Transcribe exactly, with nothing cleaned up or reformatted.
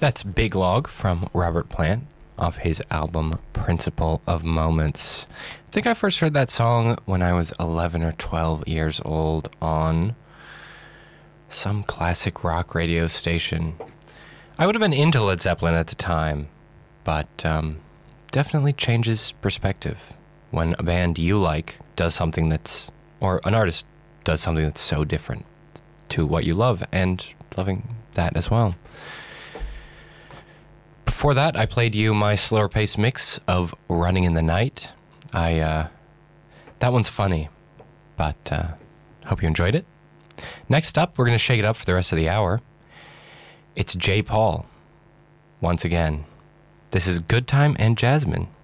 That's Big Log from Robert Plant off his album Principle of Moments. I think I first heard that song when I was eleven or twelve years old on some classic rock radio station. I would have been into Led Zeppelin at the time, but um, definitely changes perspective when a band you like does something that's, or an artist does something that's so different to what you love, and loving that as well. Before that, I played you my slower pace mix of Running in the Night. I, uh, that one's funny, but uh, hope you enjoyed it. Next up, we're going to shake it up for the rest of the hour. It's Jay Paul, once again. This is Good Time and Jasmine.